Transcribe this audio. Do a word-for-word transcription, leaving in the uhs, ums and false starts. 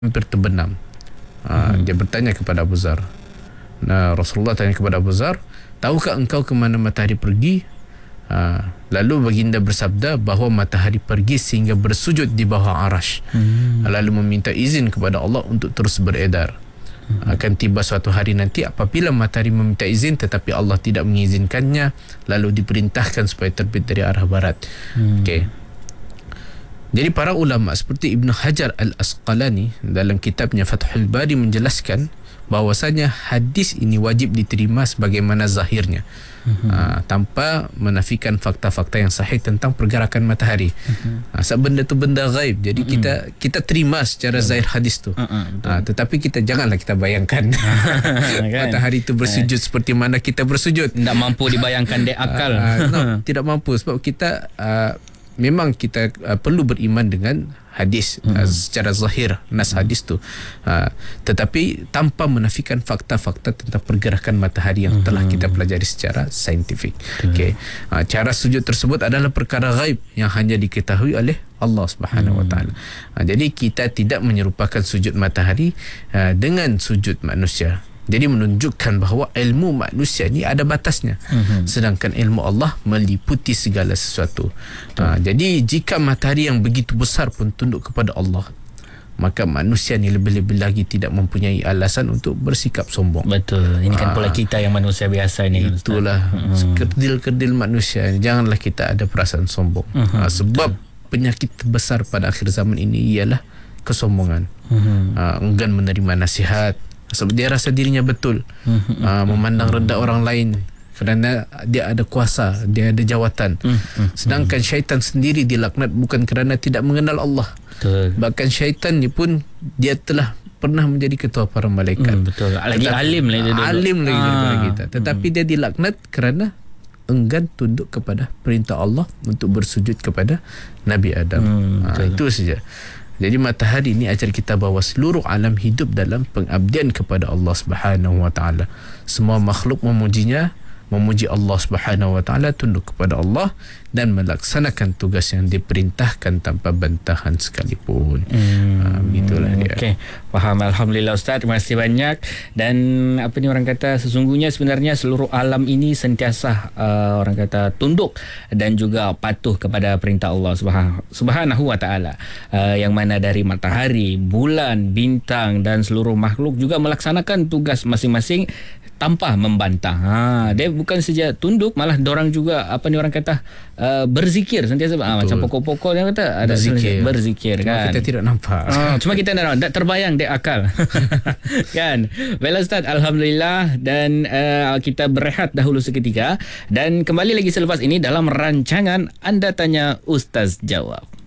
hampir terbenam. Ha, hmm. Dia bertanya kepada Abu Zar. Nah, Rasulullah tanya kepada Abu Zar, tahukah engkau ke mana matahari pergi? Ha, lalu baginda bersabda bahawa matahari pergi sehingga bersujud di bawah arash. Hmm. Lalu meminta izin kepada Allah untuk terus beredar. Hmm. Akan tiba suatu hari nanti apabila matahari meminta izin tetapi Allah tidak mengizinkannya, lalu diperintahkan supaya terbit dari arah barat. Hmm. Okey. Jadi para ulama seperti Ibn Hajar Al-Asqalani dalam kitabnya Fathul Bari menjelaskan bahawasanya hadis ini wajib diterima sebagaimana zahirnya, uh-huh. uh, tanpa menafikan fakta-fakta yang sahih tentang pergerakan matahari. Uh-huh. uh, sebab benda tu benda gaib, jadi uh-huh. kita kita terima secara zahir hadis tu, uh-huh. uh, tetapi kita janganlah kita bayangkan matahari itu bersujud uh. seperti mana kita bersujud. Tidak mampu dibayangkan di akal. uh, uh, no, tidak mampu sebab kita uh, memang kita uh, perlu beriman dengan hadis hmm. uh, secara zahir nas hadis tu, uh, tetapi tanpa menafikan fakta-fakta tentang pergerakan matahari yang hmm. telah kita pelajari secara saintifik. hmm. Okey, uh, cara sujud tersebut adalah perkara gaib yang hanya diketahui oleh Allah Subhanahu hmm. Wa Taala. Uh, jadi kita tidak menyerupakan sujud matahari uh, dengan sujud manusia. Jadi menunjukkan bahawa ilmu manusia ni ada batasnya, uh-huh. sedangkan ilmu Allah meliputi segala sesuatu. Ha, jadi jika matahari yang begitu besar pun tunduk kepada Allah, maka manusia ni lebih-lebih lagi tidak mempunyai alasan untuk bersikap sombong. Betul. Ini kan ha, pula kita yang manusia biasa ni. Itulah uh-huh. kerdil-kerdil manusia. Janganlah kita ada perasaan sombong. Uh-huh. Ha, sebab betul. Penyakit terbesar pada akhir zaman ini ialah kesombongan. Uh-huh. Ha, enggan menerima nasihat. Sebab dia rasa dirinya betul, mm-hmm. uh, memandang rendah orang lain kerana dia ada kuasa, dia ada jawatan. Mm-hmm. Sedangkan syaitan sendiri dilaknat bukan kerana tidak mengenal Allah. Betul. Bahkan syaitan ni pun dia telah pernah menjadi ketua para malaikat. Mm, betul. Lagi Tetapi, alim lagi dia. Alim lagi ah. daripada kita. Tetapi mm. dia dilaknat kerana enggan tunduk kepada perintah Allah untuk bersujud kepada Nabi Adam. Mm, uh, itu saja. Jadi matahari ini ajar kita bahawa seluruh alam hidup dalam pengabdian kepada Allah Subhanahu Wa Taala. Semua makhluk memujinya, memuji Allah Subhanahu Wa Taala, tunduk kepada Allah dan melaksanakan tugas yang diperintahkan tanpa bantahan sekalipun. Hmm, ha, begitulah dia. Okey, faham. Alhamdulillah Ustaz, terima kasih banyak. Dan apa ni orang kata, sesungguhnya sebenarnya seluruh alam ini sentiasa uh, orang kata tunduk dan juga patuh kepada perintah Allah Subhanahu Wa Taala, uh, yang mana dari matahari, bulan, bintang dan seluruh makhluk juga melaksanakan tugas masing-masing tanpa membantah. Ha, dia bukan saja tunduk, malah dorang juga apa ni orang kata uh, berzikir sentiasa. Ha, macam pokok-pokok dia kata ada berzikir, berzikir kan. Cuma kita tidak nampak. Ha, cuma kita tak terbayang di akal. Kan. Baiklah Ustaz, alhamdulillah, dan uh, kita berehat dahulu seketika dan kembali lagi selepas ini dalam rancangan Anda Tanya Ustaz Jawab.